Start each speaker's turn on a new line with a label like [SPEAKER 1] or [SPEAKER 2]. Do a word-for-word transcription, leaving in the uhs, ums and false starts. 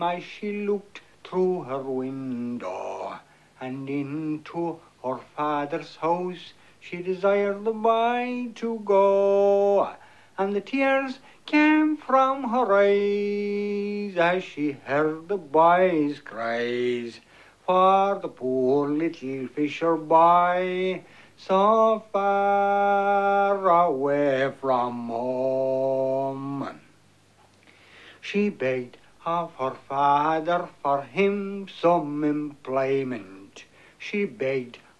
[SPEAKER 1] as she looked through her window, and into her father's house she desired the boy to go, and the tears came from her eyes as she heard the boy's cries for the poor little fisher boy so far away from home. She begged of her father for him some employment. She begged